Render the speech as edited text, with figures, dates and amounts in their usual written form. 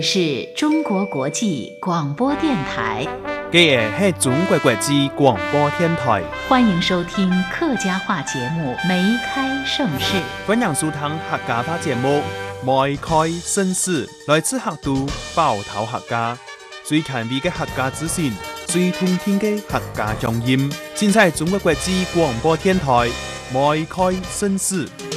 是中国国际广播电台。 这个是中国国际广播电台。 欢迎收听客家话节目《梅开盛世》。 欢迎收听客家话节目《梅开盛世》，来自客都包头客家，最权威的客家资讯，最通天的客家乡音，尽在中国国际广播电台《梅开盛世》。